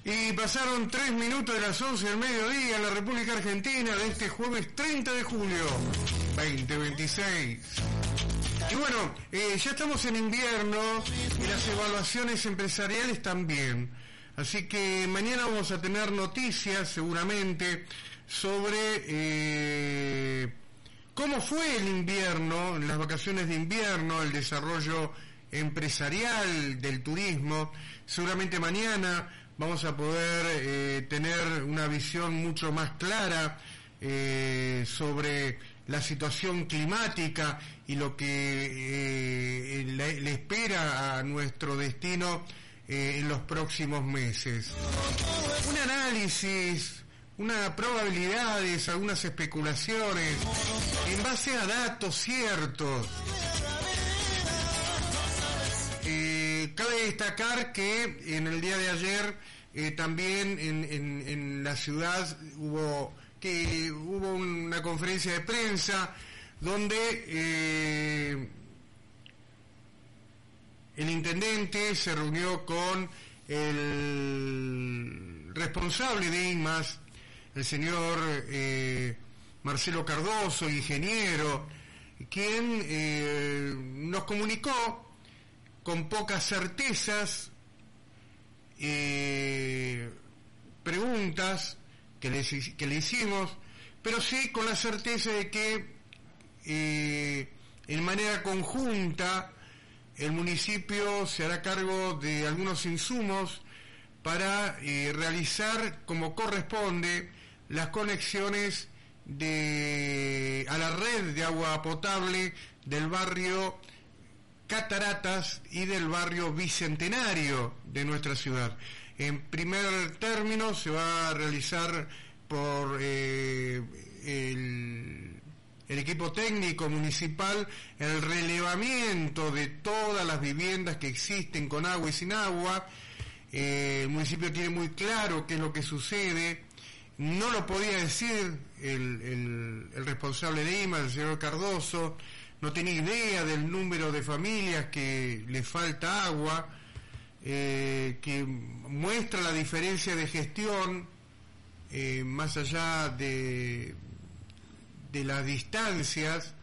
Y pasaron 3 minutos de las 11 del mediodía en la República Argentina de este jueves 30 de julio 2026. Y bueno, ya estamos en invierno y las evaluaciones empresariales también. Así que mañana vamos a tener noticias seguramente sobre cómo fue el invierno, las vacaciones de invierno, el desarrollo empresarial del turismo. Seguramente mañana vamos a poder tener una visión mucho más clara sobre la situación climática y lo que le espera a nuestro destino en los próximos meses. Un análisis, unas probabilidades, algunas especulaciones en base a datos ciertos. Cabe destacar que en el día de ayer también en la ciudad hubo una conferencia de prensa donde el intendente se reunió con el responsable de INMAS, el señor Marcelo Cardoso, ingeniero, quien nos comunicó con pocas certezas preguntas que le hicimos, pero sí con la certeza de que en manera conjunta el municipio se hará cargo de algunos insumos para realizar como corresponde las conexiones a la red de agua potable del barrio Cataratas y del barrio Bicentenario de nuestra ciudad. En primer término se va a realizar por el equipo técnico municipal el relevamiento de todas las viviendas que existen con agua y sin agua. El municipio tiene muy claro qué es lo que sucede. No lo podía decir el responsable de IMA, el señor Cardoso. No tenía idea del número de familias que le falta agua, que muestra la diferencia de gestión más allá de las distancias.